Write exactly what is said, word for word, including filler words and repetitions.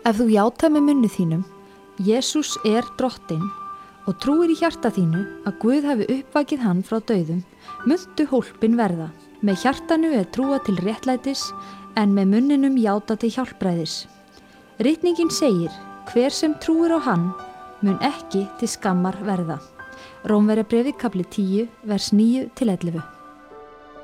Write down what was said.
Ef þú játar með munni þínum, Jesús er drottinn, og trúir í hjarta þínu að Guð hafi uppvakið hann frá dauðum, muntu hólpin verða. Með hjartanu er trúa til réttlætis, en með munninum játa til hjálpræðis. Ritningin segir, hver sem trúir á hann, mun ekki til skammar verða. Rómverjabréfið kafli tíu, vers níu til ellefu.